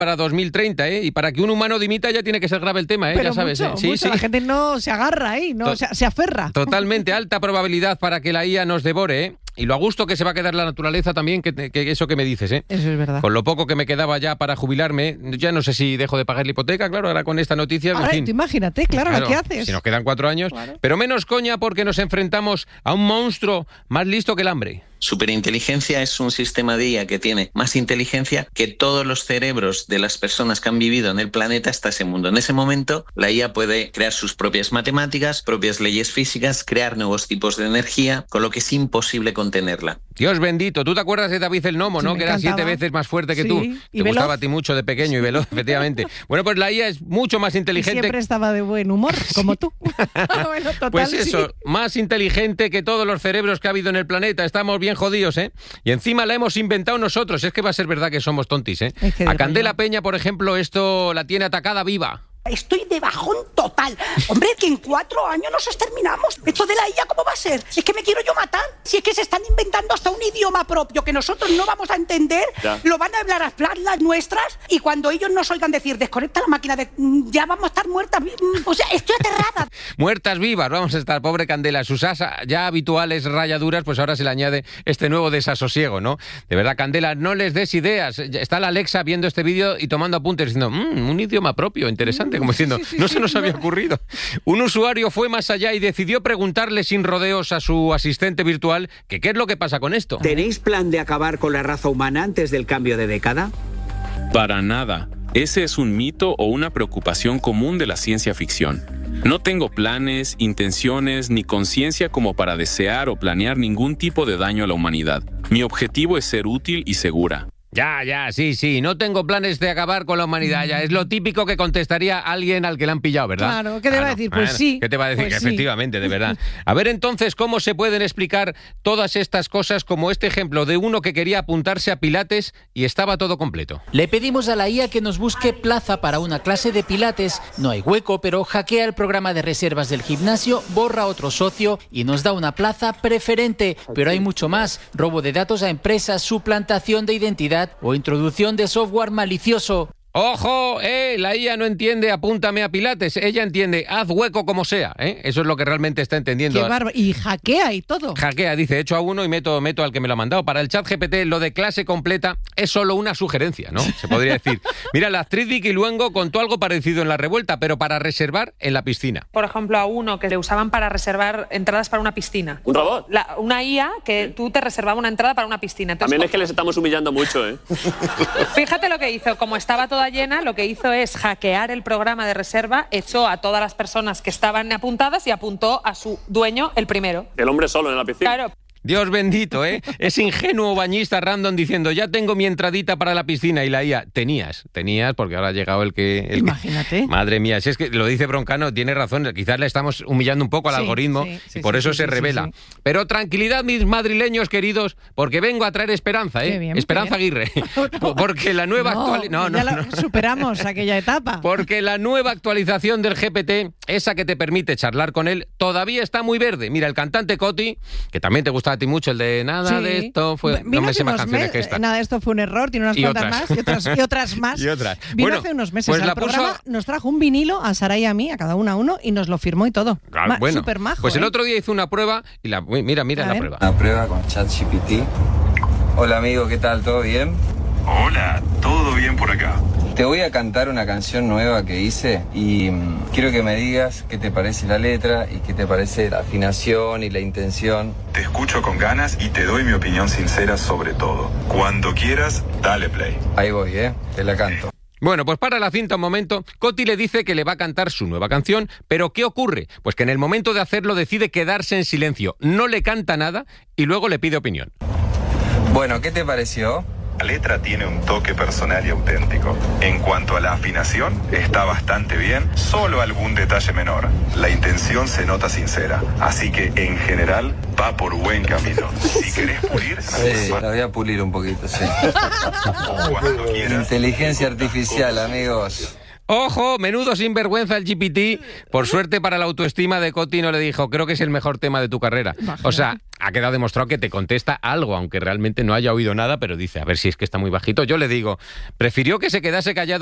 para 2030, ¿eh? Y para que un humano dimita ya tiene que ser grave el tema, ¿eh? Pero ya sabes, mucho, ¿eh? Sí, mucho. sí. La gente no se agarra ahí, no se aferra. Totalmente, alta probabilidad para que la IA nos devore, ¿eh? Y lo a gusto que se va a quedar la naturaleza también, que eso que me dices, ¿eh? Eso es verdad. Con lo poco que me quedaba ya para jubilarme, ya no sé si dejo de pagar la hipoteca, claro, ahora con esta noticia, Ahora, en fin. tú imagínate, claro, ¿qué haces? Si nos quedan 4 años, Claro. Pero menos coña porque nos enfrentamos a un monstruo más listo que el hambre. Superinteligencia es un sistema de IA que tiene más inteligencia que todos los cerebros de las personas que han vivido en el planeta hasta ese mundo. En ese momento, la IA puede crear sus propias matemáticas, propias leyes físicas, crear nuevos tipos de energía, con lo que es imposible contenerla. Dios bendito. ¿Tú te acuerdas de David el Gnomo, Sí, no? me Que era encantaba. 7 veces más fuerte que Sí, tú. y Te veloz. gustaba a ti mucho de pequeño y veloz, efectivamente. Bueno, pues la IA es mucho más Y inteligente. siempre estaba de buen humor, como tú. Bueno, total, Pues sí. eso, más inteligente que todos los cerebros que ha habido en el planeta. Estamos bien jodidos, ¿eh? Y encima la hemos inventado nosotros. Es que va a ser verdad que somos tontis, ¿eh? Es que de A Candela rollo. Peña, por ejemplo, esto la tiene atacada viva. Estoy de bajón total. Hombre, que en 4 años nos exterminamos. Esto de la IA, ¿cómo va a ser? Es que me quiero yo matar. Si es que se están inventando hasta un idioma propio que nosotros no vamos a entender, lo van a hablar las nuestras, y cuando ellos nos oigan decir, desconecta la máquina, ya vamos a estar muertas. O sea, estoy aterrada. Muertas vivas, vamos a estar, pobre Candela. Sus ya habituales rayaduras, pues ahora se le añade este nuevo desasosiego, ¿no? De verdad, Candela, no les des ideas. Está la Alexa viendo este vídeo y tomando apuntes diciendo, un idioma propio, interesante, como diciendo, no se nos había ocurrido. Un usuario fue más allá y decidió preguntarle sin rodeos a su asistente virtual que qué es lo que pasa con esto. ¿Tenéis plan de acabar con la raza humana antes del cambio de década? Para nada. Ese es un mito o una preocupación común de la ciencia ficción. No tengo planes, intenciones ni conciencia como para desear o planear ningún tipo de daño a la humanidad. Mi objetivo es ser útil y segura. Ya, sí, no tengo planes de acabar con la humanidad, ya. Es lo típico que contestaría alguien al que le han pillado, ¿verdad? Claro, ¿qué te va a decir? Pues sí. ¿Qué te va a decir? Pues Que sí. efectivamente, de verdad. A ver, entonces, ¿cómo se pueden explicar todas estas cosas como este ejemplo de uno que quería apuntarse a Pilates y estaba todo completo? Le pedimos a la IA que nos busque plaza para una clase de Pilates. No hay hueco, pero hackea el programa de reservas del gimnasio, borra a otro socio y nos da una plaza preferente. Pero hay mucho más. Robo de datos a empresas, suplantación de identidad o introducción de software malicioso. ¡Ojo! La IA no entiende apúntame a Pilates. Ella entiende haz hueco como sea, ¿eh? Eso es lo que realmente está entendiendo. Qué bárbaro. Y hackea y todo. Hackea, dice, echo a uno y meto al que me lo ha mandado. Para el chat GPT, lo de clase completa es solo una sugerencia, ¿no? Se podría decir. Mira, la actriz Vicky Luengo contó algo parecido en La Revuelta, pero para reservar en la piscina. Por ejemplo, a uno que le usaban para reservar entradas para una piscina. ¿Un robot? Una IA que tú te reservaba una entrada para una piscina. Entonces, También es que les estamos humillando mucho, ¿eh? fíjate lo que hizo. Como estaba toda llena, lo que hizo es hackear el programa de reserva, echó a todas las personas que estaban apuntadas y apuntó a su dueño el primero. El hombre solo en la piscina. Claro. Dios bendito, ¿eh? Es ingenuo bañista random diciendo, ya tengo mi entradita para la piscina. Y la IA, tenías, porque ahora ha llegado el que... Imagínate. Madre mía, si es que lo dice Broncano, tiene razón. Quizás le estamos humillando un poco al algoritmo y por eso se revela. Sí. Pero tranquilidad, mis madrileños queridos, porque vengo a traer esperanza, ¿eh? Qué bien, Esperanza qué bien. Aguirre. Porque la nueva superamos aquella etapa. Porque la nueva actualización del GPT, esa que te permite charlar con él, todavía está muy verde. Mira, el cantante Coti, que también te gusta a ti mucho, el de nada de esto fue... No me sé más canciones que esta. Nada de esto fue un error, tiene unas cuantas más y otras más. Y otras. Vino Bueno, hace unos meses pues al la programa, puso... nos trajo un vinilo a Sara y a mí, a cada uno, y nos lo firmó y todo. Claro, bueno, súper majo. pues el otro día hizo una prueba y mira la prueba. Una prueba con ChatGPT. Hola amigo, ¿qué tal? ¿Todo bien? Hola, todo bien por acá. Te voy a cantar una canción nueva que hice y quiero que me digas qué te parece la letra y qué te parece la afinación y la intención. Te escucho con ganas y te doy mi opinión sincera sobre todo. Cuando quieras, dale play. Ahí voy, te la canto. Bueno, pues para la cinta un momento, Coti le dice que le va a cantar su nueva canción, pero ¿qué ocurre? Pues que en el momento de hacerlo decide quedarse en silencio, no le canta nada y luego le pide opinión. Bueno, ¿qué te pareció? La letra tiene un toque personal y auténtico. En cuanto a la afinación, está bastante bien, solo algún detalle menor. La intención se nota sincera, así que en general va por buen camino. Si querés pulir... Sí, la voy a pulir un poquito, sí. Cuando quieras. Inteligencia artificial, amigos. Ojo, menudo sinvergüenza el GPT. Por suerte para la autoestima de Coti no le dijo, creo que es el mejor tema de tu carrera. O sea, ha quedado demostrado que te contesta algo, aunque realmente no haya oído nada, pero dice, a ver si es que está muy bajito. Yo le digo, prefirió que se quedase callado